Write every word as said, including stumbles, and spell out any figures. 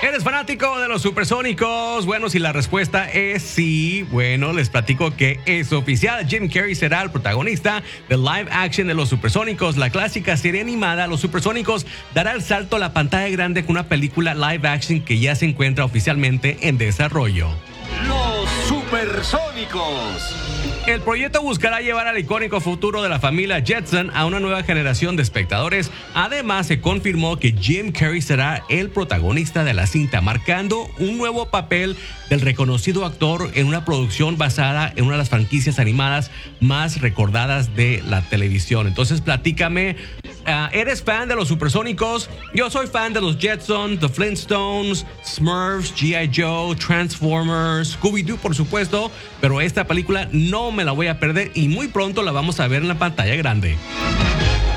¿Eres fanático de los supersónicos? Bueno, si la respuesta es sí, bueno, les platico que es oficial. Jim Carrey será el protagonista del live action de los supersónicos. La clásica serie animada Los Supersónicos dará el salto a la pantalla grande con una película live action que ya se encuentra oficialmente en desarrollo. Los Supersónicos. El proyecto buscará llevar al icónico futuro de la familia Jetson a una nueva generación de espectadores. Además, se confirmó que Jim Carrey será el protagonista de la cinta, marcando un nuevo papel del reconocido actor en una producción basada en una de las franquicias animadas más recordadas de la televisión. Entonces, platícame, uh, ¿eres fan de los Supersónicos? Yo soy fan de los Jetsons, The Flintstones, Smurfs, G I. Joe, Transformers, Scooby-Doo, por supuesto, pero esta película no me la voy a perder y muy pronto la vamos a ver en la pantalla grande.